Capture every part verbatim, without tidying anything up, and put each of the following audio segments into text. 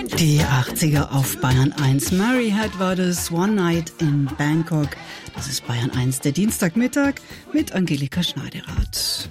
Die achtziger auf Bayern eins. Mary Had war das, One Night in Bangkok. Das ist Bayern eins, der Dienstagmittag mit Angelika Schneiderrath.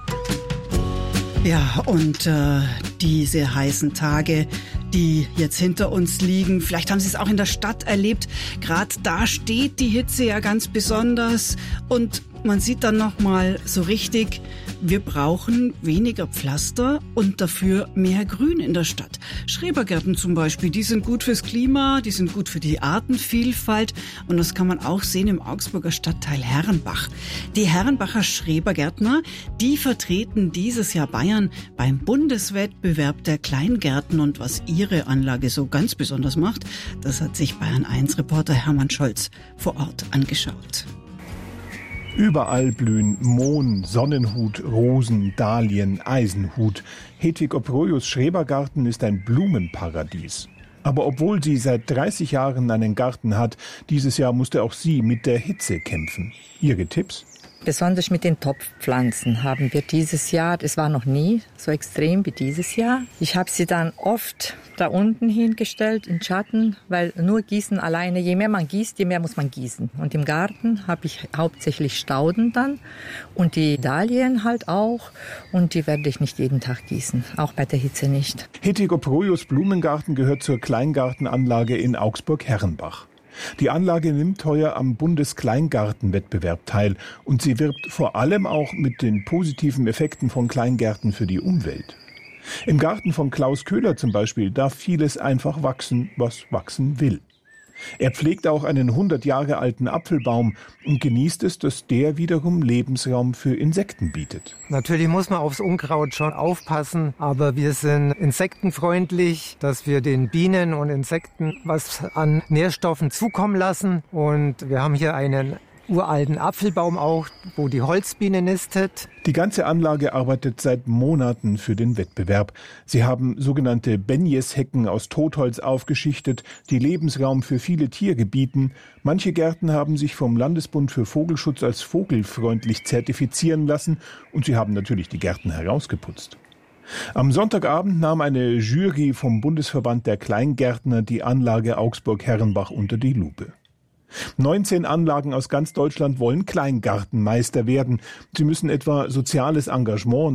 Ja, und äh, diese heißen Tage, die jetzt hinter uns liegen, vielleicht haben Sie es auch in der Stadt erlebt, gerade da steht die Hitze ja ganz besonders und man sieht dann nochmal so richtig, wir brauchen weniger Pflaster und dafür mehr Grün in der Stadt. Schrebergärten zum Beispiel, die sind gut fürs Klima, die sind gut für die Artenvielfalt und das kann man auch sehen im Augsburger Stadtteil Herrenbach. Die Herrenbacher Schrebergärtner, die vertreten dieses Jahr Bayern beim Bundeswettbewerb der Kleingärten und was ihre Anlage so ganz besonders macht, das hat sich Bayern eins Reporter Hermann Scholz vor Ort angeschaut. Überall blühen Mohn, Sonnenhut, Rosen, Dahlien, Eisenhut. Hedwig Obrojus Schrebergarten ist ein Blumenparadies. Aber obwohl sie seit dreißig Jahren einen Garten hat, dieses Jahr musste auch sie mit der Hitze kämpfen. Ihre Tipps? Besonders mit den Topfpflanzen haben wir dieses Jahr, es war noch nie so extrem wie dieses Jahr. Ich habe sie dann oft da unten hingestellt, in Schatten, weil nur Gießen alleine, je mehr man gießt, je mehr muss man gießen. Und im Garten habe ich hauptsächlich Stauden dann und die Dahlien halt auch. Und die werde ich nicht jeden Tag gießen, auch bei der Hitze nicht. Hedwig Obrojus Blumengarten gehört zur Kleingartenanlage in Augsburg-Herrenbach. Die Anlage nimmt heuer am Bundeskleingartenwettbewerb teil und sie wirbt vor allem auch mit den positiven Effekten von Kleingärten für die Umwelt. Im Garten von Klaus Köhler zum Beispiel darf vieles einfach wachsen, was wachsen will. Er pflegt auch einen hundert Jahre alten Apfelbaum und genießt es, dass der wiederum Lebensraum für Insekten bietet. Natürlich muss man aufs Unkraut schon aufpassen, aber wir sind insektenfreundlich, dass wir den Bienen und Insekten was an Nährstoffen zukommen lassen. Und wir haben hier einen uralten Apfelbaum auch, wo die Holzbiene nistet. Die ganze Anlage arbeitet seit Monaten für den Wettbewerb. Sie haben sogenannte Benjes-Hecken aus Totholz aufgeschichtet, die Lebensraum für viele Tiere bieten. Manche Gärten haben sich vom Landesbund für Vogelschutz als vogelfreundlich zertifizieren lassen und sie haben natürlich die Gärten herausgeputzt. Am Sonntagabend nahm eine Jury vom Bundesverband der Kleingärtner die Anlage Augsburg-Herrenbach unter die Lupe. neunzehn Anlagen aus ganz Deutschland wollen Kleingartenmeister werden. Sie müssen etwa soziales Engagement